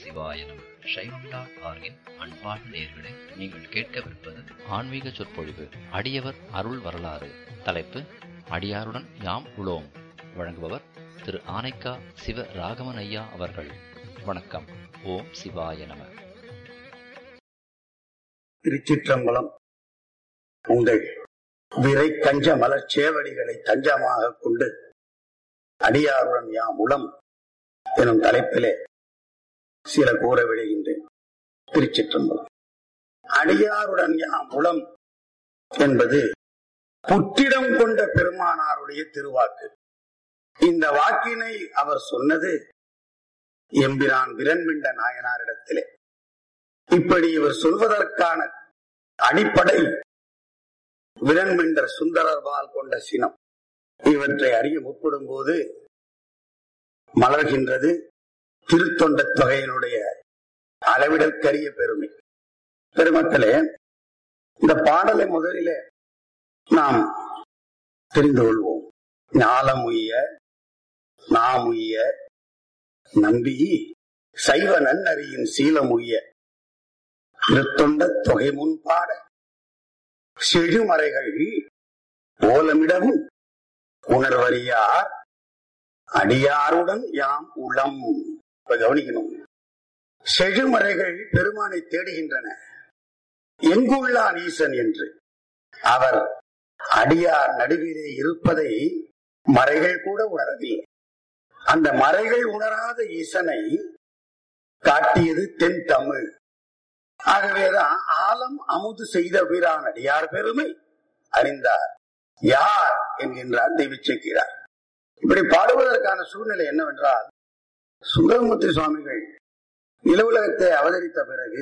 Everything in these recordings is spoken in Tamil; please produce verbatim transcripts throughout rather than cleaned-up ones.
சிவாய நம. சைவம் டாட் ஆர்கின் அன்பார்ந்த நேயர்களே, நீங்கள் கேட்கவிருப்பது ஆன்மீக சொற்பொழிவு. அடியவர் அருள் வரலாறு. தலைப்பு அடியாருடன் யாம் உளோம். வழங்குபவர் திரு ஆனைக்கா சிவ ராகவன் ஐயா அவர்கள். வணக்கம். ஓம் சிவாய நம. திருச்சிற்றம்பலம். உங்கள் விரை கஞ்ச மலர் சேவடிகளை தஞ்சமாக கொண்டு அடியாருடன் யாம் உளம் எனும் தலைப்பிலே சில கூற விடுகின்றேன். திருச்சிற்றம்பலம். அடியாருடன் யாம் உளம் என்பது புற்றிடம் கொண்ட பெருமானாருடைய திருவாக்கு. இந்த வாக்கினை அவர் சொன்னது எம்பிரான் விரண்மிண்ட நாயனாரிடத்திலே. இப்படி இவர் சொல்வதற்கான அடிப்படை விரண்மிண்டர் சுந்தரர்பால் கொண்ட சினம். இவற்றை அறிய முற்படும் போது மலர்கின்றது திருத்தொண்ட தொகையினுடைய அளவிடற்கரிய பெருமை. பெருமக்களே, இந்த பாடலை முதலிலே நாம் தெரிந்து கொள்வோம். ஞாலமுய்ய நாமுய்ய நம்பி சைவ நன்னறியின் சீலமுய்ய திருத்தொண்ட தொகை முன்பாட செழுமறைகள் ஓலமிடவும் உணர்வறியார் அடியாருடன் யாம் உளம். கவனிக்கணும். செழுமறைகள் பெருமானை தேடுகின்றன, எங்குள்ளான் ஈசன் என்று. அவர் அடியார் நடுவிலே இருப்பதை மறைகள் கூட உணரவில்லை. அந்த மறைகள் உணராத ஈசனை காட்டியது தென் தமிழ். ஆகவேதான் ஆலம் அமுது செய்த வீரான் அடியார் பெருமை அறிந்தார் யார் என்கின்றார் தெய்வச்சேக்கிரார். இப்படி பாடுவதற்கான சூழ்நிலை என்னவென்றால், சுந்தரமூர்த்தி சுவாமிகள் நிலவுலகத்தை அவதரித்த பிறகு,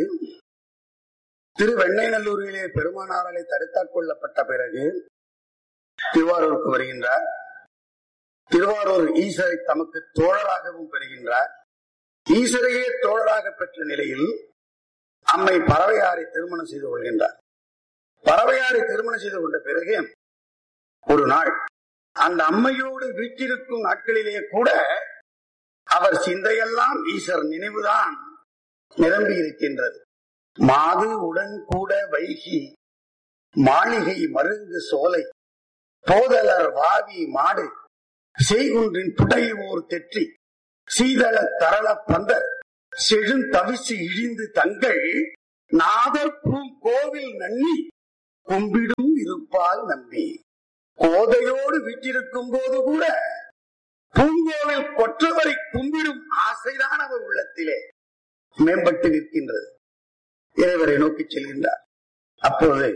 திருவெண்ணைநல்லூரிலே பெருமானாராலே தடுத்தாற் கொள்ளப்பட்ட பிறகு திருவாரூருக்கு வருகின்றார். திருவாரூர் ஈசரை தமக்கு தோழராகவும் பெறுகின்றார். ஈசரையே தோழராக பெற்ற நிலையில் அம்மை பறவையாரை திருமணம் செய்து கொள்கின்றார். பறவையாரை திருமணம் செய்து கொண்ட பிறகு ஒரு நாள் அந்த அம்மையோடு வீட்டிருக்கும் நாட்களிலே கூட அவர் சிந்தையெல்லாம் ஈசர் நினைவுதான் நிரம்பி இருக்கின்றது. மாது உடன் கூட வைகி மாளிகை மருங்கு சோலை போதலர் வாவி மாடு செய்குன்றின் புடையோர் தெற்றி சீதள தரள பந்தர் செழுந்தவிசு இழிந்து தங்கள் நாதர் பூம் கோவில் நன்னி கும்பிடும் இருப்பால் நம்பி. கோதையோடு வீட்டிருக்கும் போது கூட பூங்கோவில் கொற்றவரை கும்பிடும் ஆசைதான் அவர் உள்ளத்திலே மேம்பட்டு நிற்கின்றது. இறைவரை நோக்கி செல்கின்றார். அப்போது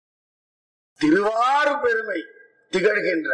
திருவாறு பெருமை திகழ்கின்ற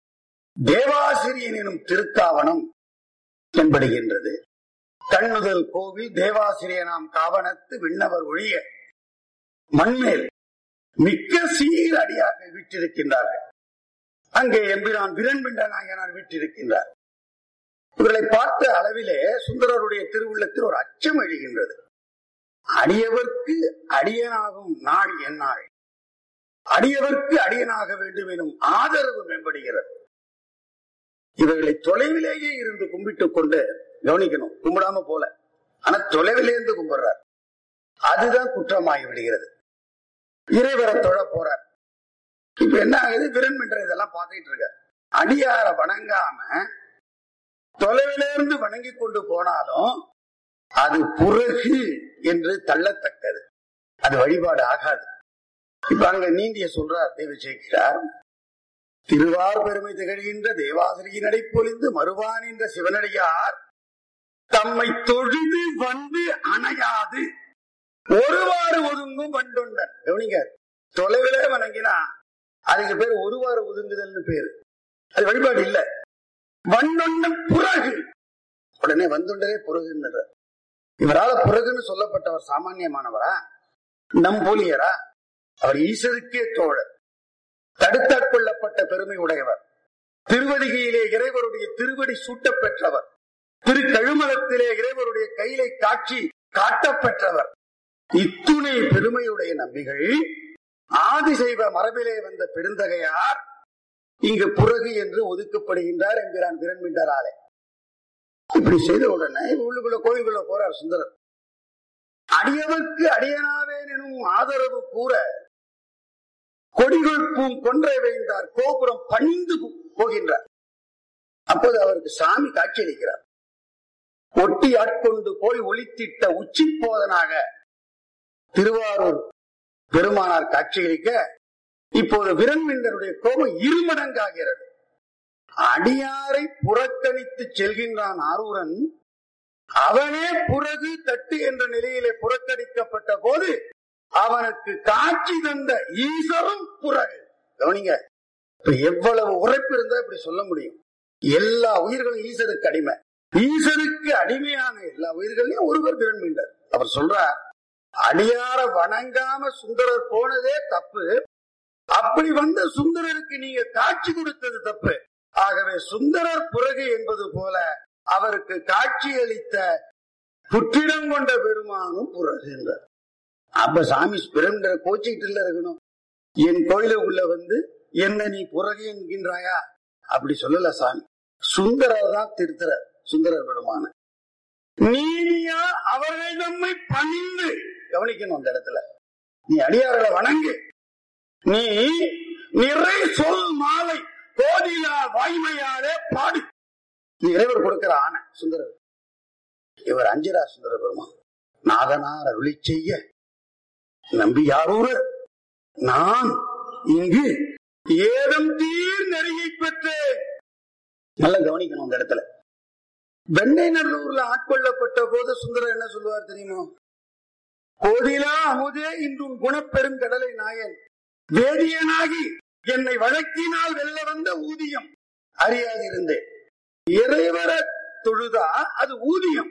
தேவாசிரியன் எனும் திருக்காவணம் தென்படுகின்றது. கண்ணுதல் கோவில் தேவாசிரியனாம் காவணத்து விண்ணவர் ஒழிய மண்மேல் மிக்க சீர் அடியாக வீற்றிருக்கின்றார்கள். அங்கே எம்பிரான் விரண்மிண்ட நாயனார் வீற்றிருக்கின்றார். இவர்களை பார்த்த அளவிலே சுந்தரருடைய திருவுள்ளத்தில் ஒரு அச்சம் எழுகின்றது. அடியவர்க்கு அடியனாகும் நாள் என்னாள், அடியவர்க்கு அடியனாக வேண்டும் எனும் ஆதரவு மேம்படுகிறது. இவர்களை தொலைவிலேயே இருந்து கும்பிட்டுக் கொண்டு, கவனிக்கணும், கும்பிடாம போல, ஆனா தொலைவிலே இருந்து கும்பிடுறார். அதுதான் குற்றமாகி விடுகிறது. இறைவரை தொழ போறார். இப்ப என்ன ஆகுது? விரண்மிண்டர் இதெல்லாம் பார்த்துட்டு இருக்க. அடியார வணங்காம தொலைவிலிருந்து வணங்கி கொண்டு போனாலும் அது புறகு என்று தள்ளத்தக்கது. அது வழிபாடு ஆகாது. இப்ப அங்க நீந்திய சொல்றார் தெய்வச்சேக்கிரார். திருவார் பெருமை திகழ்கின்ற தேவாசிரியின் நடைப்பொழிந்து மறுவான் என்ற சிவனடியார் தம்மை தொழுது வந்து அணையாது ஒருவாறு ஒதுங்கும் வண்டொண்டர். கவனிங்க, தொலைவிலே வணங்கினா அதுக்கு பேர் ஒருவாறு ஒதுங்குதல்னு பேரு. அது வழிபாடு இல்ல. வண்டொண்டன் புறகு. உடனே வந்துண்டரே புறகுன்றார். இவரால புறகுன்னு சொல்லப்பட்டவர் சாமானியமானவரா? நம்பூலியரா? அவர் ஈசருக்கே தோழர், தடுத்தாற் கொள்ளப்பட்ட பெருமை உடையவர், திருவடிகையிலே இறைவருடைய திருவடி சூட்ட பெற்றவர், திருக்கழுமலத்திலே இறைவருடைய கையிலை காட்சி காட்டப்பெற்றவர். இத்துணை பெருமையுடைய நம்பிகள் ஆதிசைவ மரபிலே வந்த பெருந்தகையார் இங்கு புறகு என்று ஒதுக்கப்படுகின்றார். என்கிறான் விரண்மிண்டராலே. இப்படி செய்த உடனே உள்ளுக்குள்ள கோயிலுக்குள்ள போறார் சுந்தரர். அடியவர்க்கு அடியனாவேன் எனும் ஆதரவு கூற கொடிகள் பூம் கொன்றை வைந்தார் கோபுரம் பணிந்து போகின்றார். அப்போது அவருக்கு சாமி காட்சியளிக்கிறார். ஒட்டி ஆட்கொண்டு போய் ஒளித்திட்ட உச்சி போதனாக திருவாரூர் பெருமானார் காட்சியளிக்க இப்போது விரண்மிண்டருடைய கோபம் இருமடங்காகிறது. அடியாரை புறக்கணித்து செல்கின்றான் ஆரூரன். அவனே புறகு தட்டு என்ற நிலையிலே புறக்கணிக்கப்பட்ட போது அவனுக்கு காட்சி தந்த ஈசரும் புறகு. கவனிங்க, எவ்வளவு உரைப்பு இருந்தா இப்படி சொல்ல முடியும்? எல்லா உயிர்களும் ஈசருக்கு அடிமை. ஈசருக்கு அடிமையான எல்லா உயிர்களையும் ஒருவர் விரண்மிண்டர். அவர் சொல்றார், அடியார வணங்காம சுந்தரர் போனதே தப்பு. அப்படி வந்த சுந்தரருக்கு நீங்க காட்சி கொடுத்தது தப்பு. ஆகவே சுந்தரர் புறகு என்பது போல அவருக்கு காட்சி அளித்த புற்றிடம் கொண்ட பெருமானும் புறகு என்றார். அப்ப சாமி பிறந்த கோச்சிக்கிட்டு இருக்கணும். என் கோயிலுக்குள்ள வந்து என்ன நீ புறகு என்கின்றாயா? அப்படி சொல்லல சாமி. சுந்தரர் தான் திருத்தர். சுந்தரர் பெருமான நீதியா அவர்கள் நம்மை பணிந்து கவனிக்கணும். அந்த இடத்துல நீ அடியார்களை வணங்கு. நீ நிறை சொல் மாலை கோதிலா வாய்மையாலே பாடு. நீ இறைவர் கொடுக்கிற ஆணை சுந்தரர். இவர் அஞ்சிரா சுந்தர பெருமான் நாதனார் அருளி செய்ய நம்பி யாரூர் நான் இங்கு ஏதம் தீர் நெறியை பெற்றேன். நல்லா கவனிக்கணும். அந்த இடத்துல வெண்ணை நல்லூர்ல ஆட்கொள்ளப்பட்ட போது சுந்தரர் என்ன சொல்லுவார் தெரியுமோ? கோதிலா அமுதே இன்றும் குணப்பெரும் கடலை நாயன் வேதியனாகி என்னை வழக்கினால் வெல்ல வந்த ஊதியம் அறியாதிருந்தேன். இறைவர தொழுதா அது ஊதியம்,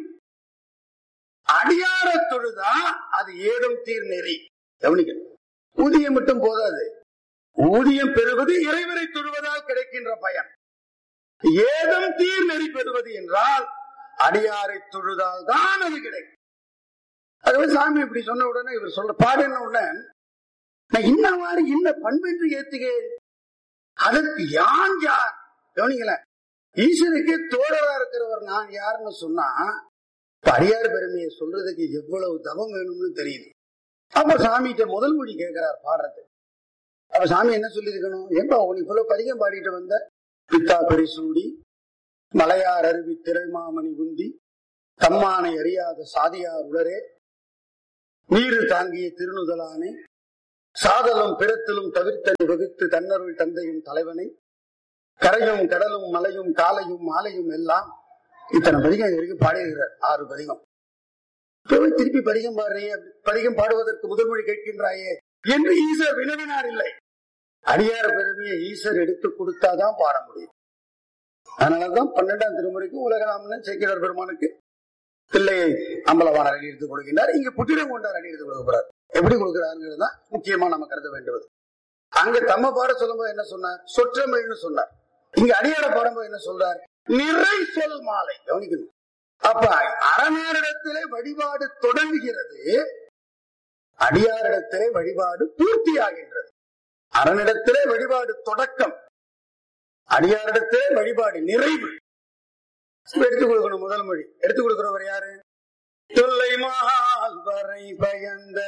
அடியார தொழுதா அது ஏதும் தீர் நெறி. கவனிக்கணும். ஊதியம் மட்டும் போதாது. ஊதியம் பெறுவது இறைவரை தொழுவதால் கிடைக்கின்ற பயன். ஏதும் தீர் நெறி பெறுவது என்றால் அடியாரை தொழுதால் தான் அது கிடைக்கும். அதுவே சாமி இப்படி சொன்ன உடனே இவர் சொல்ற பாடு என்ன உடனே நான் இன்னவாறு இன்ன பண்பென்று ஏத்துகிறேன். அதற்கு யான் யார்? கவனிக்கல. ஈஸ்வருக்கு தோழரா இருக்கிறவர் நான் யாருன்னு சொன்னா அடியார் பெருமையை சொல்றதுக்கு எவ்வளவு தவம் வேணும்னு தெரியுது. அப்ப சாமிகிட்ட முதல் மொழி கேட்கிறார் பாடுறது. அப்ப சாமி என்ன சொல்லி இருக்கணும்? ஏன்பா உனக்கு இவ்வளவு பதிகம் பாடிட்டு வந்த? பித்தா பெரிசூடி மலையார் அருவி திரைமாமணி குந்தி தம்மானை அறியாத சாதியார் உளரே நீரு தாங்கிய திருநுதலானே சாதலும் பிறத்திலும் தவிர்த்தனை வகுத்து தன்னருள் தந்தையும் தலைவனை கரையும் கடலும் மலையும் காலையும் மாலையும் எல்லாம் இத்தனை பதிகம் வரைக்கும் பாடியிருக்கிறார். ஆறு பதிகம். திருப்பி பதிகம் பாடுறையே, பதிகம் பாடுவதற்கு முதல் மொழி கேட்கின்றாயே என்று ஈசர் வினவினார். இல்லை, அடியார பெருமையை ஈசர் எடுத்து கொடுத்தாதான் பாட முடியும். அதனாலதான் பன்னெண்டாம் திருமுறைக்கு உலகநாமன் சேக்கிழார் பெருமானுக்கு பிள்ளையை அம்பலவாணர் அடி எடுத்து கொடுக்கின்றார். இங்க புத்திரம் கொண்டார் அடி எடுத்து கொடுக்கிறார். எப்படி கொடுக்கிறாருங்கிறது தான் முக்கியமா நம்ம கருத வேண்டுவது. அங்க தம்ம பாட சொல்லும் போது என்ன சொன்னார்? சொற்றமிழ்னு சொன்னார். இங்க அடியார பாடும்போது என்ன சொல்றார்? நிறை சொல் மாலை. கவனிக்கணும். அப்ப அரணாரிடத்திலே வழிபாடு தொடங்குகிறது, அடியாரிடத்திலே வழிபாடு பூர்த்தி ஆகின்றது. அரணிடத்திலே வழிபாடு தொடக்கம், அடியாரிடத்திலே வழிபாடு நிறைவு. எடுத்துக் கொடுக்கணும். முதல் மொழி எடுத்துக் கொடுக்கிறவர் யாரு? தொல்லை மால் வரை பயந்த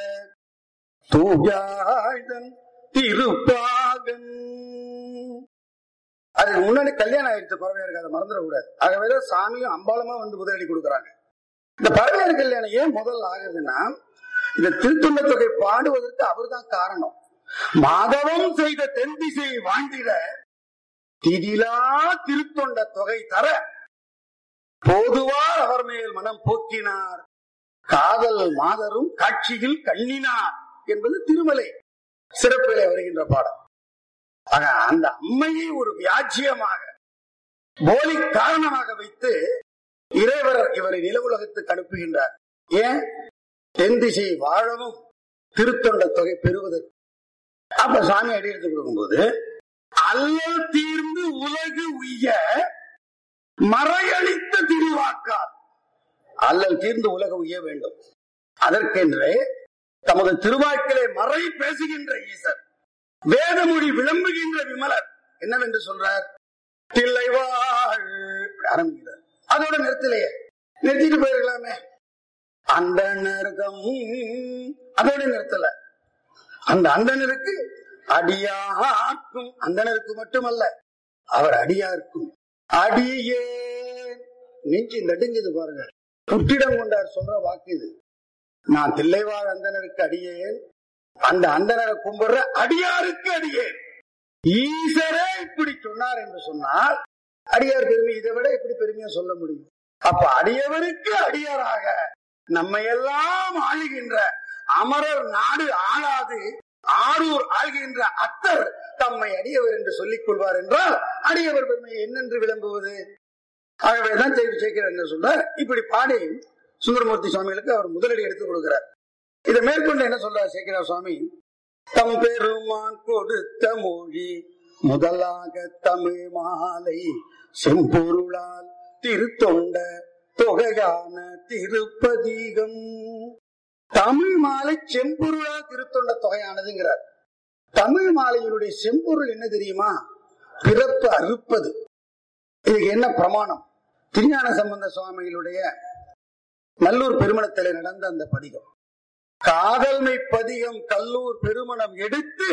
தூயாழ்தன் திருப்பாகன். அதுக்கு முன்னாடி கல்யாணம் ஆயிடுச்சு பறவையாருக்கு, அதை மறந்துடக்கூடாது. ஆகவேதான் சாமியும் அம்பாலமா வந்து முதலடி கொடுக்கறாங்க. இந்த பறவையார் கல்யாணம் ஏன் முதல் ஆகுதுன்னா, இந்த திருத்தொண்ட தொகை பாடுவதற்கு அவர் தான் காரணம். மாதவம் செய்த தென் திசை வாழ்ந்திட திதிலா திருத்தொண்ட தொகை தர போதுவார் அவர் மேல் மனம் போக்கினார் காதல் மாதரும் காட்சியில் கண்ணினார் என்பது திருமலை சிறப்பிலே வருகின்ற பாடம். ஆக அந்த அம்மையை ஒரு வியாஜ்யமாக போலி காரணமாக வைத்து இறைவர் இவரை நில உலகத்துக்கு அனுப்புகின்றார். ஏன்? தென் திசை வாழவும் திருத்தொண்ட தொகை பெறுவதற்கு. அப்ப சாமி அடி எடுத்து கொடுக்கும்போது அல்லல் தீர்ந்து உலகு உய்ய மறையளித்த திருவாக்கால், அல்லல் தீர்ந்து உலக உய்ய வேண்டும். அதற்கென்றே தமது திருவாக்கிலே மறை பேசுகின்ற ஈசர், வேதமொழி விளம்புகின்ற விமலர் என்னவென்று சொல்றார்? தில்லைவாழ் ஆரம்பிக்கிறார். அதோட நிறுத்திலேயே நிறுத்திட்டு போயிருக்கலாமே. அந்தணர்தம் அதோட நிறுத்தல. அந்த அந்தணருக்கு அடியார்க்கும், அந்தணருக்கு மட்டுமல்ல அவர் அடியார்க்கும் அடியே நெஞ்சு நடுங்குது பாருங்க. புற்றிடம் கொண்டார் சொல்ற வாக்கு இது. நான் தில்லைவாழ் அந்தணருக்கு அடியேன், அந்த அந்தணரை கும்பிடுற அடியாருக்கு அடியேன். ஈசரே இப்படி சொன்னார் என்று சொன்னால் அடியார் பெருமை இதை விட எப்படி பெருமையா சொல்ல முடியும்? அப்ப அடியவருக்கு அடியாராக நம்மை எல்லாம் ஆளுகின்ற அமரர் நாடு ஆளாது ஆரூர் ஆள்கின்ற அத்தர் தம்மை அடியவர் என்று சொல்லிக் கொள்வார் என்றால் அடியவர் பெருமை என்னென்று விளம்புவது? ஆகவேதான் சேர்க்கிறார் என்ன சொல்றார். இப்படி பாடி சுந்தரமூர்த்தி சுவாமிகளுக்கு அவர் முதலடி எடுத்துக் கொடுக்கிறார். இதை மேற்கொண்டு என்ன சொல்றார் சேக்கிரார் சுவாமி? தம் பெருமான் கொடுத்த மொழி முதலாக தமிழ் மாலை செம்பொருளால் திருத்தொண்ட தொகையான திருப்பதிகம். தமிழ் மாலை செம்பொருளால் திருத்தொண்ட தொகையானதுங்கிறார். தமிழ் மாலையினுடைய செம்பொருள் என்ன தெரியுமா? பிறப்பு அறுப்பது. இதுக்கு என்ன பிரமாணம்? திருஞான சம்பந்த சுவாமிகளுடைய நல்லூர் பெருமணத்திலே நடந்த அந்த பதிகம், காதல்மை பதிகம் கல்லூர் பெருமணம் எடுத்து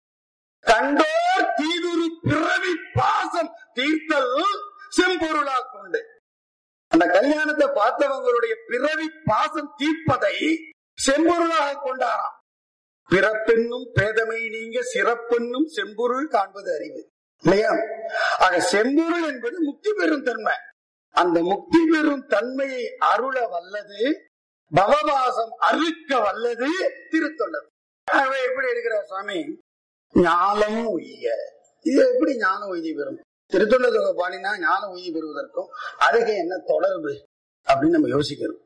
கண்டோர் தீதுரு பிறவி பாசம் தீர்த்தல் செம்பொருளா கொண்டு, அந்த கல்யாணத்தை பார்த்தவங்களுடைய பிறவி பாசம் தீர்ப்பதை செம்பொருளாக கொண்டாராம். பிறப்பென்னும் பேதமை நீங்க சிறப்பென்னும் செம்பொருள் காண்பது அறிவு இல்லையா? ஆக செம்பொருள் என்பது முக்தி பெறும் தன்மை. அந்த முக்தி பெறும் தன்மையை அருள வல்லது, பவபாசம் அறுக்க வல்லது திருத்தொண்டது. ஆகவே எப்படி இருக்கிறார் சுவாமி? ஞானம் உய்ய. இது எப்படி ஞானம் உய்தி பெறும்? திருத்தொண்ட தொகை பாடினா ஞானம் உய்தி பெறுவதற்கும் அதுக்கு என்ன தொடர்பு அப்படின்னு நம்ம யோசிக்கிறோம்.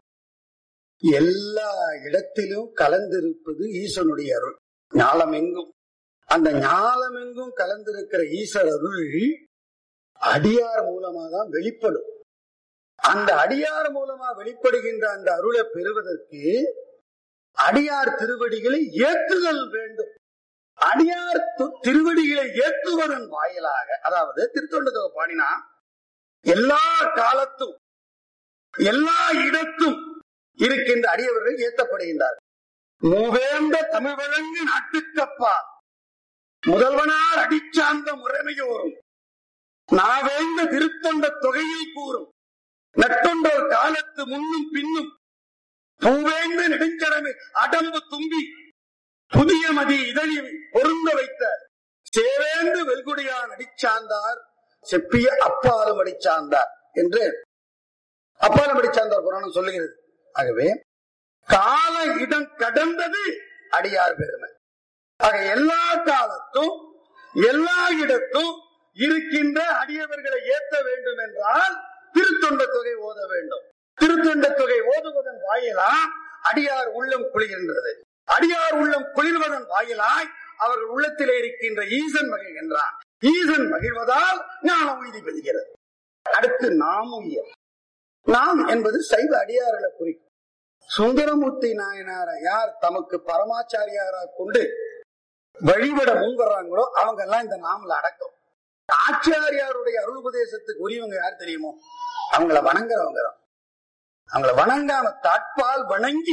எல்லா இடத்திலும் கலந்திருப்பது ஈசனுடைய அருள். ஞானம் எங்கும், அந்த ஞானம் எங்கும் கலந்திருக்கிற ஈஸ்வர அருள் அடியார் மூலமா தான் வெளிப்படும். அந்த அடியார் மூலமா வெளிப்படுகின்ற அந்த அருளை பெறுவதற்கு அடியார் திருவடிகளை ஏற்றுதல் வேண்டும். அடியார் திருவடிகளை ஏற்றுவதன் வாயிலாக, அதாவது திருத்தொண்ட தொகை பாடினா எல்லா காலத்தும் எல்லா இடத்தும் இருக்கின்ற அடியவர்கள் ஏற்றப்படுகின்றார்கள். மூவேந்த தமிழ் வழங்கு நாட்டுக்கப்பா முதல்வனார் அடிச்சார்ந்த முறைமையோரும் நாவேந்த திருத்தொண்ட தொகையை கூறும் நட்டொண்டோர் காலத்து முன்னும் பின்னும் பூவேந்த நெடுஞ்சரமை அடம்பு தும்பி புதிய மதி இதழில் பொருந்த வைத்த சேவேந்து வெல்குடியான் அடிச்சார்ந்தார் செப்பிய அப்பாலும் அடிச்சார்ந்தார் என்று அப்பாலும் அடிச்சார்ந்தார் புராணம் சொல்லுகிறது. ஆகவே கால இடம் கடந்தது அடியார் பெருமை. ஆக எல்லா காலத்தும் எல்லா இடத்தும் இருக்கின்ற அடியவர்களை ஏற்ற வேண்டும் என்றால் திருத்தொண்ட தொகை ஓத வேண்டும். திருத்தொண்ட தொகை ஓதுவதன் வாயிலா அடியார் உள்ளம் குளிர்கின்றது. அடியார் உள்ளம் குளிர்வதன் வாயிலாய் அவர்கள் உள்ளத்திலே இருக்கின்ற ஈசன் மகிழ்கின்றான். ஈசன் மகிழ்வதால் ஞானம் உய்தி பெறுகிறது. அடுத்து நாம் உய்ய. நாம் என்பது சைவ அடியார்களை குறிக்கும். சுந்தரமூர்த்தி நாயனார யார் தமக்கு பரமாச்சாரியாராக கொண்டு வழிபட முன்வர்றாங்களோ அவங்க எல்லாம் இந்த நாமல அடக்கம். ஆச்சாரியாருடைய அருள் உபதேசத்துக்கு உரியவங்க யார் தெரியுமோ? அவங்கள வணங்குறவங்க தான். அவங்கள வணங்காம தாட்பால் வணங்கி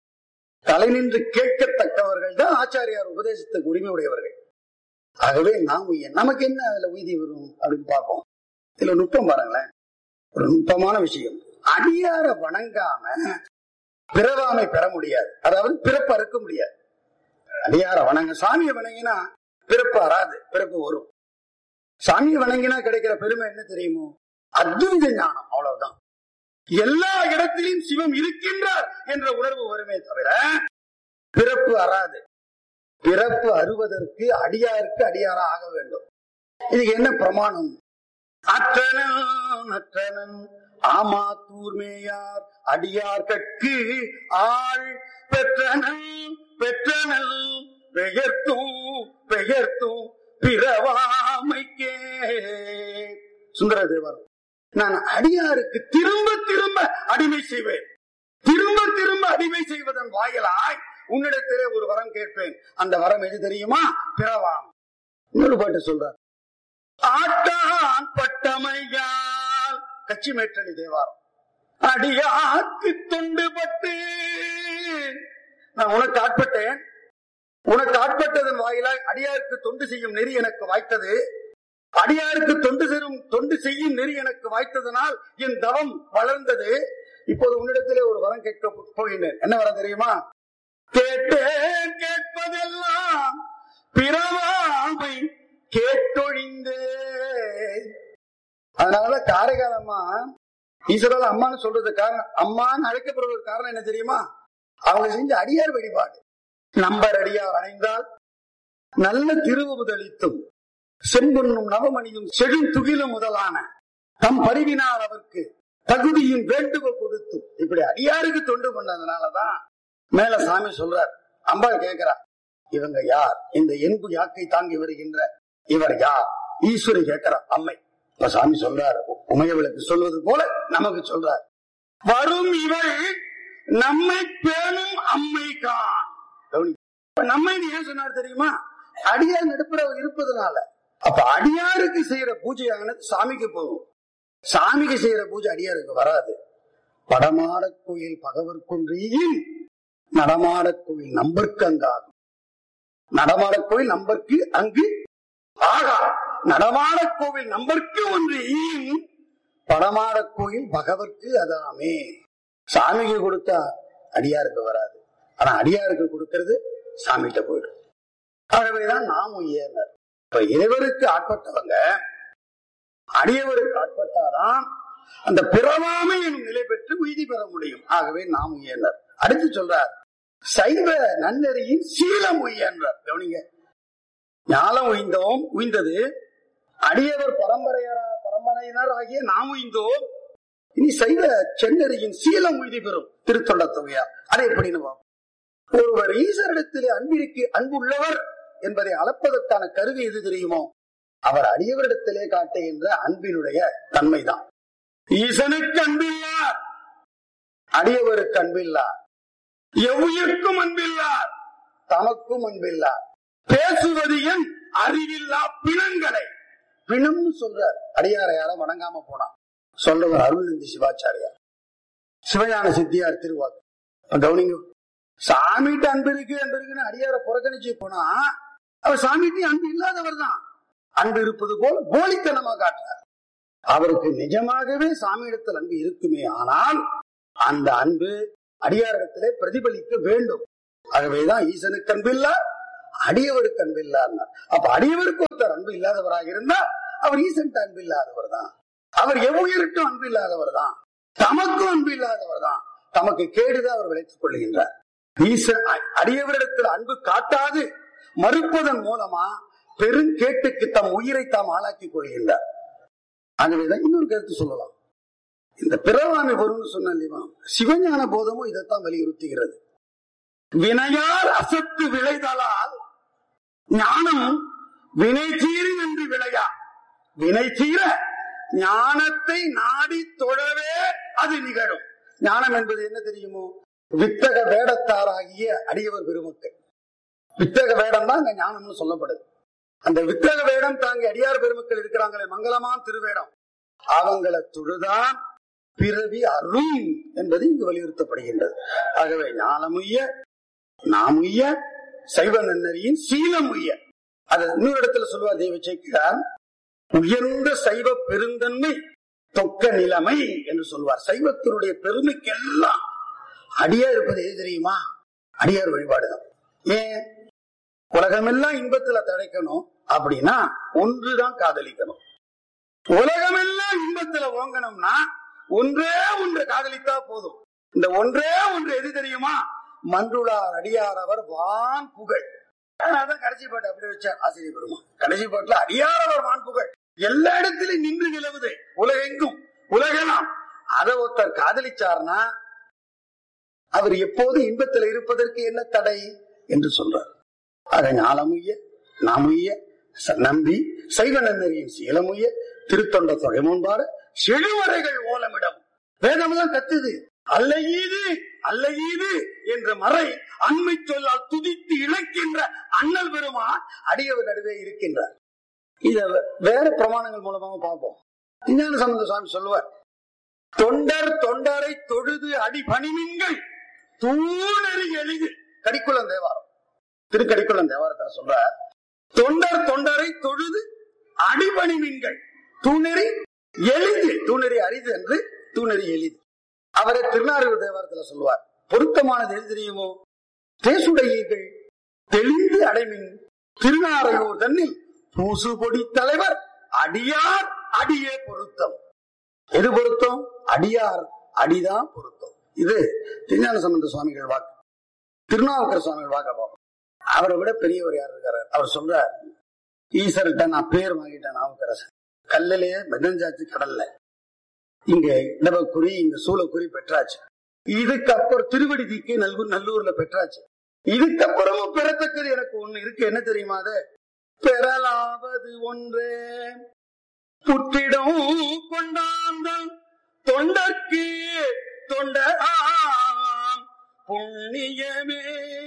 தலை நின்று கேட்கத்தக்கவர்கள் தான் ஆச்சாரியார் உபதேசத்துக்கு உரிமை உடையவர்கள். ஆகவே நாம் உய்ய. நமக்கு என்ன அதுல உய்தி வரும் அப்படின்னு பார்ப்போம். இதுல நுட்பம் பாருங்களேன், ஒரு நுட்பமான விஷயம். அடியார வணங்காம பிறவாமை பெற முடியாது, அதாவது பிறப்பு அறுக்க முடியாது. அடியார வணங்க, சாமியை வணங்கினா பிறப்பு அறாது, பிறப்பு வரும். சாமியை வணங்கினா கிடைக்கிற பெருமை என்ன தெரியுமோ? அத்வைத ஞானம், அவ்வளவுதான். எல்லா இடத்திலும் சிவம் இருக்கின்றார் என்ற உணர்வு வருமே தவிர பிறப்பு அறாது. பிறப்பு அறுவதற்கு அடியாருக்கு அடியாரா ஆக வேண்டும். இதுக்கு என்ன பிரமாணம்? அற்றனன் அற்றனன் ஆமா தூர்மேயார் அடியார் கற்கு ஆள் பெற்றனல் பெற்றனல் பெயர்த்தும் பெயர்த்தும் பிறவாமைக்கே. சுந்தர தேவர், நான் அடியாருக்கு திரும்ப திரும்ப அடிமை செய்வேன். திரும்ப திரும்ப அடிமை செய்வதன் வாயிலாய் உன்னிடத்திலே ஒரு வரம் கேட்பேன். அந்த வரம் எது தெரியுமா? பிறவாம். இன்னொரு பாட்டு சொல்றார், ஆட்டான் பட்டமையால் கச்சி மேற்றலி தேவாரம் அடியாக்கு தொண்டு பட்டு நான் உனக்கு ஆட்பட்டேன், உனக்கு ஆட்பட்டதன் வாயிலாய் அடியாருக்கு தொண்டு செய்யும் நெறி எனக்கு வாய்த்தது. அடியாருக்கு தொண்டு செய்யும் தொண்டு செய்யும் நெறி எனக்கு வாய்த்ததனால் என் தவம் வளர்ந்தது. இப்போது உன்னிடத்திலே ஒரு வரம் கேட்க போகின்றேன். என்ன வரம் தெரியுமா? கேட்டேன் கேட்பதெல்லாம் பிறவாமை கேட்டொழிந்தே. அதனால காரைக்காலம்மா ஈஸ்வரால் அம்மான்னு சொல்றது காரணம், அம்மான்னு அழைக்கப்படுறது காரணம் என்ன தெரியுமா? அவங்க செஞ்ச அடியார் வழிபாடு. நம்பர் அடியார் அணைந்தால் நல்ல திருவுதளித்தும் செம்பொன்னும் நவமணியும் செழுந்துகிலும் முதலான தம் பரிவினால் அவருக்கு தகுதியும் வேண்டுகோள் கொடுத்தும் இப்படி அடியாருக்கு தொண்டு பண்ணதுனாலதான் மேல சாமி சொல்றார். அம்பாள் கேட்கிறார், இவங்க யார்? இந்த என்பு யாக்கை தாங்கி வருகின்ற இவர் யார்? ஈஸ்வரி கேட்கிறார் அம்மை. இப்ப சாமி சொல்றார், உமையவளுக்கு சொல்வது போல நமக்கு சொல்றார், வரும் இவள் நம்மை பேணும் அம்மை கான். நம்மை ஏன் சொன்னார் தெரியுமா? அடியார் நடுப்புற இருப்பதனால. அப்ப அடியாருக்கு செய்யற பூஜையானது சாமிக்கு போகும், சாமிக்கு செய்யற பூஜை அடியாருக்கு வராது. படமாட கோயில் பகவர் கொன்றியின் நடமாட கோயில் நம்பருக்கு அங்காகும். நடமாட கோயில் நம்பருக்கு அங்கு ஆகா. நடமாட கோவில் நம்பருக்கு ஒன்று ஈன், படமாட கோயில் பகவர்க்கு அதாமே. சாமிக்கு கொடுத்தா அடியாருக்கு வராது, ஆனா அடியாருக்கு கொடுக்கிறது சாமிகிட்ட போயிடும். ஆகவேதான் நாம் உயர்ந்தார். இப்ப இறைவருக்கு ஆட்பட்டவங்க அடியவருக்கு ஆட்பட்டாதான் அந்த பிறவாமை எனும் நிலை பெற்று உய்தி பெற முடியும். ஆகவே நாம் உயர்ந்தார். அடுத்து சொல்றார், சைவ நன்னெறியின் சீலம் உயர்ந்தார். கவனிங்க, ஞானம் உய்ந்தோம், உய்ந்தது அடியவர் பரம்பரையரா பரம்பரையினர் ஆகிய நாம் உய்ந்தோம். இனி சைவ சென்னறியின் சீலம் உய்தி பெறும் திருத்தொண்ட தொகையார். அதை எப்படின்னு பார்ப்போம். ஒருவர் ஈஸ்வரிடத்திலே அன்பிற்கு அன்புள்ளவர் என்பதை அளப்பதற்கான கருவி எது தெரியுமோ? அவர் அடியவரிடத்திலே காட்டுகின்ற அன்பினுடைய தன்மைதான். ஈசனுக்கு அன்பில்லார், அடியவருக்கு அன்பில்லார், எவ்வுயிர்க்கும் அன்பில்லார், தமக்கும் அன்பில்லார், பேசுவது என் அறிவில்லா பிணங்களை. பிணம்னு சொல்றார் அடியாரை யாரும் வணங்காம போனா. சொல்றவர் அருள்நந்தி சிவாச்சாரியார், சிவஞான சித்தியார் திருவாக்கு. கவனிங்க, சாமிட்டு அன்பு இருக்கு அன்பு இருக்குன்னு அடியார புறக்கணிச்சு போனா அவர் சாமிட்டு அன்பு இல்லாதவர் தான். அன்பு இருப்பது போல போலித்தனமா காட்டுறார். அவருக்கு நிஜமாகவே சாமியிடத்தில் அன்பு இருக்குமே, ஆனால் அந்த அன்பு அடியாரிடத்திலே பிரதிபலிக்க வேண்டும். ஆகவேதான் ஈசனுக்கு அன்பில்லா, அடியவருக்கு அன்பில்லார். அப்ப அடியவருக்கு ஒருத்தர் அன்பு இல்லாதவராக இருந்தா அவர் ஈசன்ட்டு அன்பு இல்லாதவர் தான். அவர் எவ்வுயிர்க்கும் அன்பு இல்லாதவர் தான், தமக்கும் அன்பு இல்லாதவர் தான். தமக்கு கேடுதான் அவர் விளைத்துக் கொள்கின்றார். ஈசன் அடியவரிடத்தில் அன்பு காட்டாது மறுப்பதன் மூலமா பெருங்கேட்டுக்கு தம் உயிரை தாம் ஆளாக்கி கொள்கின்றார். ஆகவேதான் இன்னொரு கருத்து சொல்லலாம். இந்த பிறவாமை வரும்னு சொன்ன சிவஞான போதமும் இதைத்தான் வலியுறுத்துகிறது. வினையால் அசத்து விளைதலால் ஞானம் வினை தீரி என்று விளையா. வினை தீர ஞானத்தை நாடி தொழவே அது நிகழும். ஞானம் என்பது என்ன தெரியுமோ? வித்தக வேடத்தாராகிய அடியவர் பெருமக்கள். வித்தக வேடம் தான் அங்க ஞானம்னு சொல்லப்படுது. அந்த வித்தக வேடம் தாங்கி அடியார் பெருமக்கள் இருக்கிறாங்களே, மங்களமான் திருவேடம், அவங்களை தொழுதான் பிறவி அருள் என்பது இங்கு வலியுறுத்தப்படுகின்றது. ஆகவே ஞானமுய்ய நாமுய்ய சைவ நன்னறியின் சீலமுய்ய. அது இன்னொரு இடத்துல சொல்லுவார் தெய்வ சேக்கிழார், உயர்ந்த சைவ பெருந்தன்மை தொக்க நிலைமை என்று சொல்வார். சைவத்தினுடைய பெருமைக்கெல்லாம் அடியார் இருப்பது எது தெரியுமா? அடியார் வழிபாடுதான். ஏன் உலகமெல்லாம் இன்பத்துல தடைக்கணும் அப்படின்னா ஒன்றுதான் காதலிக்கணும். உலகமெல்லாம் இன்பத்துல ஓங்கணும்னா ஒன்றே ஒன்று காதலித்தா போதும். இந்த ஒன்றே ஒன்று எது தெரியுமா? மன்றுளார் அடியார் அவர் வான் புகழ். அதான் கடைசி பாட்டு அப்படி வச்சார் ஆசிரியர் பெருமான். கடைசி பாட்டுல அடியார் அவர் வான் புகழ் எல்லா இடத்திலும் நின்று நிலவுது, உலகெங்கும் உலகெல்லாம். அதை ஒருத்தர் காதலிச்சார்னா அவர் எப்போது இன்பத்தில் இருப்பதற்கு என்ன தடை என்று சொல்றார். ஆக ஞானமுய்ய நாமுய்ய நம்பி சைவ நன்னறியின் சீலமுய்ய திருத்தொண்ட தொகை முன்பாடு செழுவரைகள் ஓலமிடம். வேதமெல்லாம் கத்துது அல்லையீது அல்லையீது என்ற மறை அண்மை சொல்லால் துதித்து இழைக்கின்ற அண்ணல் பெருமான் அடியவர் நடுவே இருக்கின்றார். இத வேற பிரமாணங்கள் மூலமாக பார்ப்போம். விஞ்ஞான சம்பந்த சுவாமி சொல்லுவார், தொண்டர் தொண்டரை தொழுது அடி பணிமின்கள் தூணறி எளிது கடிக்குளம் தேவாரம். திருக்கடிக்குளம் தேவாரத்தில் சொல்ற, தொண்டர் தொண்டரை தொழுது அடிபணிவீன்கள் தூணெறி எளிது, தூணெறி அரிது என்று தூணெறி எளிது. அவரை திருநாரையூர் தேவாரத்தில் சொல்வார். பொருத்தமானது எது தெரியுமோ? தேசுடையீர்கள் தெளிந்து அடைமின் திருநாரையூர் தன்னில் பூசு பொடி தலைவர் அடியார் அடியே பொருத்தம். எது பொருத்தம்? அடியார் அடிதான் பொருத்தம். இது திருஞான சம்பந்த சுவாமிகள் வாக்கு. திருநாவுக்கர சுவாமிகள் வாக்க பார்ப்போம். அவரை விட பெரியவர் யார் இருக்காரு? அவர் சொல்றார், ஈஸ்வர்கிட்ட நான் பேர் வாங்கிட்டேன் நாவுக்கரசன். கல்லிலேயே மெதஞ்சாச்சு கடல்ல. இங்க இடவக்குறி, இங்க சூளக்குறி பெற்றாச்சு. இதுக்கப்புறம் திருவடி தீக்கு நல்கு நல்லூர்ல பெற்றாச்சு. இதுக்கப்புறமும் பெறத்தக்கது எனக்கு ஒண்ணு இருக்கு. என்ன தெரியுமா? அது பெறலாவது ஒன்றே புற்றிடம் கொண்டாந்தல் தொண்டர்க்கு தொண்டராம் புண்ணியமே.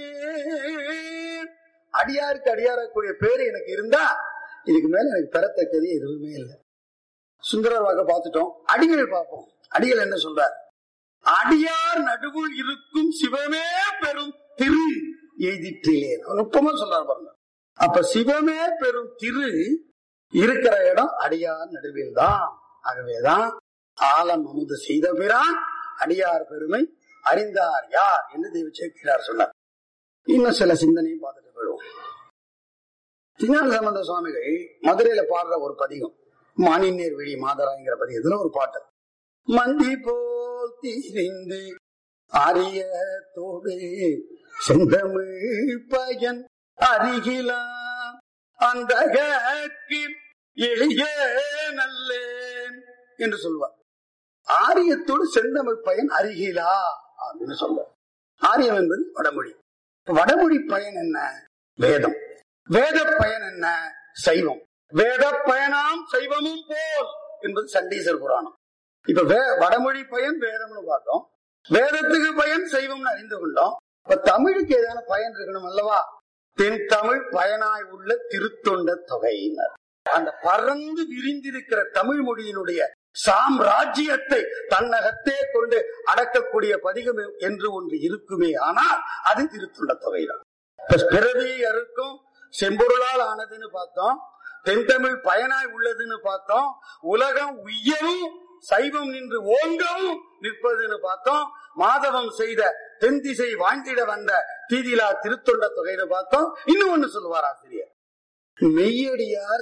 அடியாருக்கு அடியாரக்கூடிய பேரு எனக்கு இருந்தா இதுக்கு மேல எனக்கு பெறத்தக்கது எதுவுமே இல்லை. சுந்தரர் வாக்க பார்த்துட்டோம். அடிகள் பார்ப்போம். அடிகள் என்ன சொல்றார்? அடியார் நடுவுள் இருக்கும் சிவமே பெரும் திரு எய்திற்றிலே. நுட்பமா சொல்றாரு பாருங்க. அப்ப சிவமே பெரும் திரு இருக்கிற இடம் அடியார் நடுவில் தான். ஆகவேதான் ஆலம் அமுது செய்த பிரான் அடியார் பெருமை அறிந்தார் யார் என்று தெய்வ சேக்கிழார் சொன்னார். இன்னும் சில சிந்தனையும் பார்த்துட்டு போயிடுவோம். திருஞான சம்பந்த சுவாமிகள் மதுரையில பாடுற ஒரு பதிகம், மானின்னேர் விழி மாதராங்கிற பதிகத்துல ஒரு பாட்டு. மந்தி போல் தீரிந்து அரிய தோடு செந்தமிழ் பயன் அருகிலா அந்த எளிய நல்லேன் என்று சொல்வார். ஆரியத்தோடு செந்தமிழ் பயன் அருகிலா அப்படின்னு சொல்வார். ஆரியம் என்பது வடமொழி. வடமொழி பயன் என்ன? வேதம். வேத பயன் என்ன? சைவம். வேத பயனாம் சைவமும் போல் என்பது சண்டீசர் புராணம். இப்ப வடமொழி பயன் வேதம்னு பார்த்தோம். வேதத்துக்கு பயன் சைவம்னு அறிந்து கொண்டோம். இப்ப தமிழுக்கு ஏதான பயன் இருக்கணும் அல்லவா? தென் தமிழ் பயனாய் உள்ள திருத்தொண்ட தொகையினர். அந்த பறந்து விரிந்திருக்கிற தமிழ் மொழியினுடைய சாம்ராஜ்யத்தை தன்னகத்தே கொண்டு அடக்கக்கூடிய பதிகம் என்று ஒன்று இருக்குமே, ஆனால் அது திருத்தொண்ட தொகைதான். பிறவி அறுக்கும் செம்பொருளால் ஆனதுன்னு பார்த்தோம். தென்தமிழ் பயனாய் உள்ளதுன்னு பார்த்தோம். உலகம் உய்யவும் சைவம் நின்று ஓங்கவும் நிற்பதுன்னு பார்த்தோம். மாதவம் செய்த தென் திசை வாழ்ந்திட வந்த தீதிலா திருத்தொண்ட தொகைன்னு பார்த்தோம். இன்னும் ஒண்ணு சொல்லுவார் ஆசிரியர், மெய்யடியார்